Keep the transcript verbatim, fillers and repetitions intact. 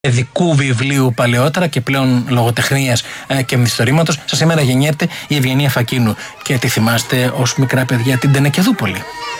παιδικού βιβλίου παλαιότερα και πλέον λογοτεχνίας και μυθιστορήματος. Σας σήμερα γεννιέται η Ευγενία Φακίνου. Και τη θυμάστε ως μικρά παιδιά την Τενεκεδούπολη.